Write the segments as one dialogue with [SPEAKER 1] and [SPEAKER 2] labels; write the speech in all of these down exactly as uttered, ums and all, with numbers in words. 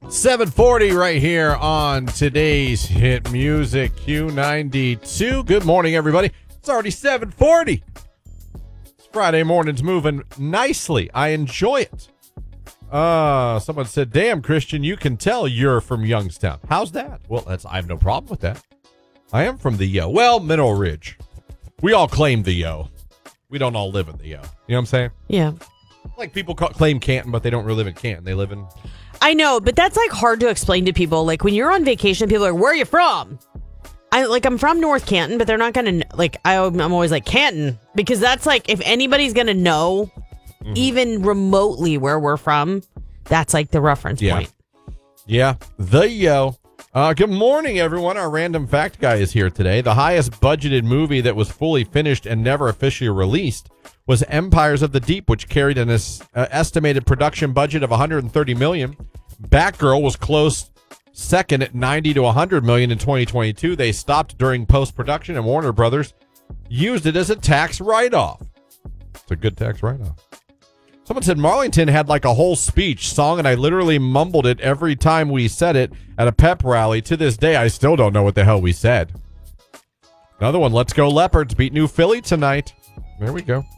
[SPEAKER 1] seven forty right here on today's hit music Q ninety-two. Good morning, everybody. It's already seven forty. It's Friday morning's moving nicely. I enjoy it. Uh, someone said, damn, Christian, you can tell you're from Youngstown. How's that? Well, that's I have no problem with that. I am from the Yo. Well, Mineral Ridge. We all claim the Yo. We don't all live in the Yo. You know what I'm saying?
[SPEAKER 2] Yeah.
[SPEAKER 1] Like people call, claim Canton, but they don't really live in Canton. They live in...
[SPEAKER 2] I know, but that's like hard to explain to people. Like when you're on vacation, people are like, where are you from? I like I'm from North Canton, but they're not going to like, I, I'm always like Canton because that's like, if anybody's going to know mm-hmm. even remotely where we're from, that's like the reference
[SPEAKER 1] yeah.
[SPEAKER 2] point.
[SPEAKER 1] Yeah. The Yo. Uh, good morning, everyone. Our random fact guy is here today. The highest budgeted movie that was fully finished and never officially released was Empires of the Deep, which carried an es- uh, estimated production budget of one hundred thirty million dollars. Batgirl was close second at ninety to one hundred million dollars in twenty twenty-two. They stopped during post-production, and Warner Brothers used it as a tax write-off. It's a good tax write-off. Someone said Marlington had like a whole speech song, and I literally mumbled it every time we said it at a pep rally. To this day, I still don't know what the hell we said. Another one, let's go Leopards, beat New Philly tonight. There we go.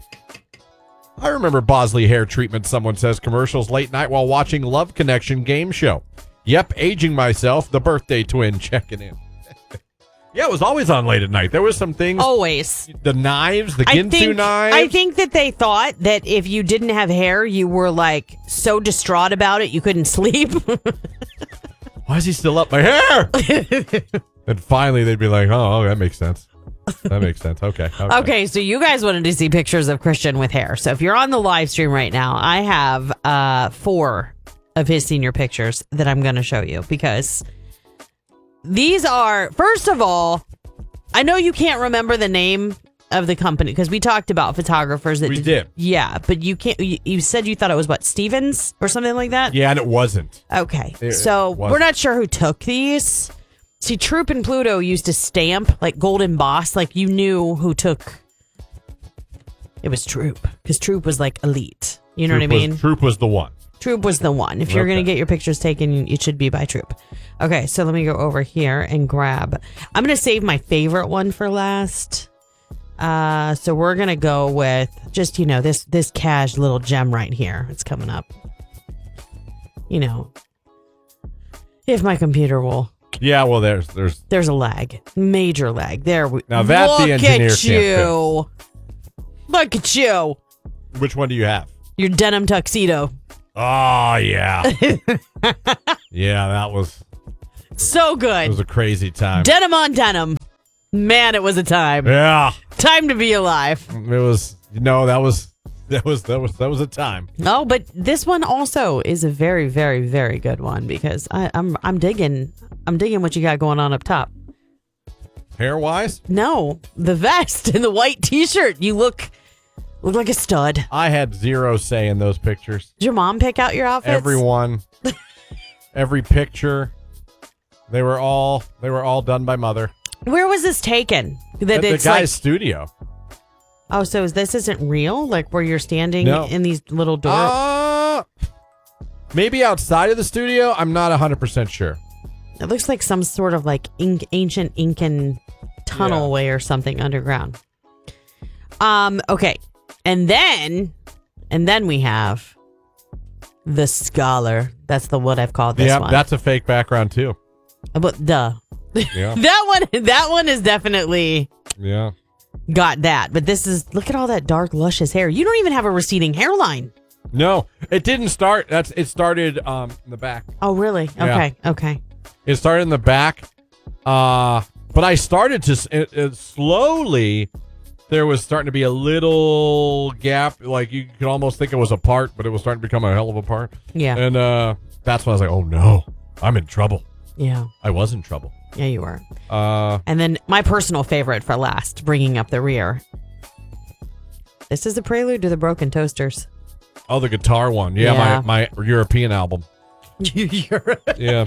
[SPEAKER 1] I remember Bosley hair treatment, someone says, commercials late night while watching Love Connection game show. Yep, aging myself, the birthday twin checking in. Yeah, it was always on late at night. There was some things.
[SPEAKER 2] Always.
[SPEAKER 1] The knives, the
[SPEAKER 2] I
[SPEAKER 1] Ginsu
[SPEAKER 2] think,
[SPEAKER 1] knives.
[SPEAKER 2] I think that they thought that if you didn't have hair, you were like so distraught about it, you couldn't sleep.
[SPEAKER 1] Why is he still up? My hair! And finally they'd be like, oh, oh, that makes sense. That makes sense. Okay, okay.
[SPEAKER 2] Okay, so you guys wanted to see pictures of Christian with hair. So if you're on the live stream right now, I have uh, four of his senior pictures that I'm going to show you because these are, first of all, I know you can't remember the name of the company because we talked about photographers that
[SPEAKER 1] we did.
[SPEAKER 2] Yeah, but you can't. You, you said you thought it was what, Stevens or something like that?
[SPEAKER 1] Yeah, and it wasn't.
[SPEAKER 2] Okay,
[SPEAKER 1] it,
[SPEAKER 2] so
[SPEAKER 1] it wasn't.
[SPEAKER 2] We're not sure who took these. See, Troop and Pluto used to stamp like gold embossed, like you knew who took. It was Troop because Troop was like elite. You know
[SPEAKER 1] Troop
[SPEAKER 2] what I mean?
[SPEAKER 1] Was, Troop was the one.
[SPEAKER 2] Troop was the one. If you're
[SPEAKER 1] Okay.
[SPEAKER 2] going to get your pictures taken, it should be by Troop. Okay, so let me go over here and grab. I'm going to save my favorite one for last. Uh, so we're going to go with just, you know, this this cash little gem right here. It's coming up. You know, if my computer will.
[SPEAKER 1] Yeah, well, there's there's
[SPEAKER 2] There's a lag. Major lag. There we
[SPEAKER 1] now that
[SPEAKER 2] Look
[SPEAKER 1] the engineer
[SPEAKER 2] at you. Look at you.
[SPEAKER 1] Which one do you have?
[SPEAKER 2] Your denim tuxedo.
[SPEAKER 1] Oh yeah, yeah. That was
[SPEAKER 2] So
[SPEAKER 1] it
[SPEAKER 2] good.
[SPEAKER 1] was a crazy time.
[SPEAKER 2] Denim on denim. Man, it was a time.
[SPEAKER 1] Yeah,
[SPEAKER 2] Time to be alive.
[SPEAKER 1] it was. No, that was that was that was that was a time.
[SPEAKER 2] Oh, but this one also is a very, very, very good one because I, I'm I'm digging I'm digging what you got going on up top.
[SPEAKER 1] Hair wise,
[SPEAKER 2] No, the vest and the white T-shirt. You look look like a stud.
[SPEAKER 1] I had zero say in those pictures.
[SPEAKER 2] Did your mom pick out your outfits?
[SPEAKER 1] Everyone, every picture, they were all they were all done by mother.
[SPEAKER 2] Where was this taken? That
[SPEAKER 1] At the
[SPEAKER 2] it's
[SPEAKER 1] guy's
[SPEAKER 2] like,
[SPEAKER 1] studio.
[SPEAKER 2] oh, so is this isn't real? Like where you're standing
[SPEAKER 1] No.
[SPEAKER 2] in these little doors?
[SPEAKER 1] Uh, maybe outside of the studio. I'm not one hundred percent sure.
[SPEAKER 2] It looks like some sort of like ink, ancient Incan tunnelway or something underground. Um. Okay, and then, and then we have the Scholar. That's the what I've called this
[SPEAKER 1] Yeah,
[SPEAKER 2] one.
[SPEAKER 1] that's a fake background too.
[SPEAKER 2] But duh.
[SPEAKER 1] Yeah,
[SPEAKER 2] that one. That one is definitely
[SPEAKER 1] yeah.
[SPEAKER 2] got that. But this is look at all that dark, luscious hair. You don't even have a receding hairline.
[SPEAKER 1] No, it didn't start. That's it started um in the back.
[SPEAKER 2] Oh, really?
[SPEAKER 1] Yeah.
[SPEAKER 2] Okay. Okay.
[SPEAKER 1] It started in the back, uh, but I started to s- it, it slowly. There was starting to be a little gap, like you could almost think it was a part, but it was starting to become a hell of a part.
[SPEAKER 2] Yeah.
[SPEAKER 1] And uh, that's when I was like, "Oh no, I'm in trouble."
[SPEAKER 2] Yeah.
[SPEAKER 1] I was in trouble.
[SPEAKER 2] Yeah, you were.
[SPEAKER 1] Uh,
[SPEAKER 2] And then my personal favorite for last, bringing up the rear. This is the prelude to the Broken Toasters.
[SPEAKER 1] oh, the guitar one. Yeah,
[SPEAKER 2] Yeah.
[SPEAKER 1] my my European album.
[SPEAKER 2] You're-
[SPEAKER 1] Yeah.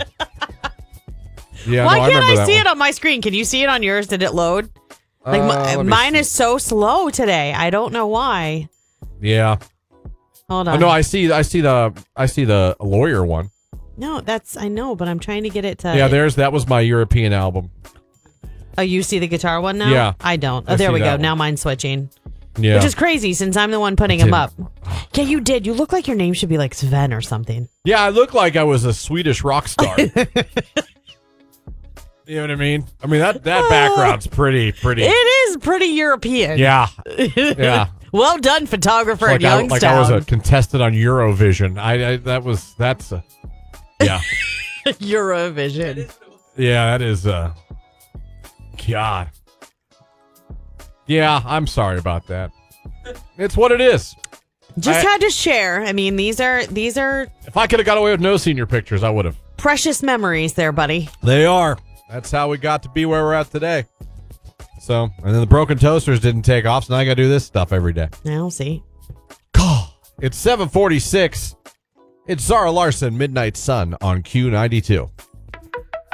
[SPEAKER 1] Yeah.
[SPEAKER 2] Why
[SPEAKER 1] no, I
[SPEAKER 2] can't
[SPEAKER 1] remember
[SPEAKER 2] I,
[SPEAKER 1] that
[SPEAKER 2] see
[SPEAKER 1] one.
[SPEAKER 2] it on my screen? Can you see it on yours? Did it load? Like
[SPEAKER 1] Uh,
[SPEAKER 2] mi-
[SPEAKER 1] let me
[SPEAKER 2] mine
[SPEAKER 1] see.
[SPEAKER 2] is so slow today. I don't know why.
[SPEAKER 1] Yeah.
[SPEAKER 2] Hold
[SPEAKER 1] Oh,
[SPEAKER 2] on.
[SPEAKER 1] no, I see. I see the. I see the lawyer one.
[SPEAKER 2] No, that's I know, but I'm trying to get it to.
[SPEAKER 1] Yeah, there's that was my European album.
[SPEAKER 2] Oh, you see the guitar one now?
[SPEAKER 1] Yeah.
[SPEAKER 2] I don't. Oh,
[SPEAKER 1] I
[SPEAKER 2] there
[SPEAKER 1] see
[SPEAKER 2] we
[SPEAKER 1] that
[SPEAKER 2] go.
[SPEAKER 1] one.
[SPEAKER 2] Now mine's switching.
[SPEAKER 1] Yeah.
[SPEAKER 2] Which is crazy since I'm the one putting
[SPEAKER 1] I
[SPEAKER 2] them up.
[SPEAKER 1] didn't.
[SPEAKER 2] Yeah, you did. You look like your name should be like Sven or something.
[SPEAKER 1] Yeah, I look like I was a Swedish rock star. You know what I mean? I mean that that background's pretty pretty.
[SPEAKER 2] It is pretty European.
[SPEAKER 1] Yeah. Yeah.
[SPEAKER 2] Well done, photographer
[SPEAKER 1] like,
[SPEAKER 2] at
[SPEAKER 1] I,
[SPEAKER 2] Youngstown.
[SPEAKER 1] like I was a contestant on Eurovision. I, I that was that's a, yeah.
[SPEAKER 2] Eurovision.
[SPEAKER 1] Yeah, that is uh God. Yeah, I'm sorry about that. It's what it is.
[SPEAKER 2] Just
[SPEAKER 1] I-
[SPEAKER 2] had to share. I mean, these are these are
[SPEAKER 1] If I could have got away with no senior pictures, I would have.
[SPEAKER 2] precious memories there, buddy.
[SPEAKER 1] They are. That's how we got to be where we're at today. So, and then the broken toasters didn't take off, so now I got to do this stuff every day.
[SPEAKER 2] Now see.
[SPEAKER 1] It's seven forty-six. It's Zara Larson, Midnight Sun on Q ninety-two.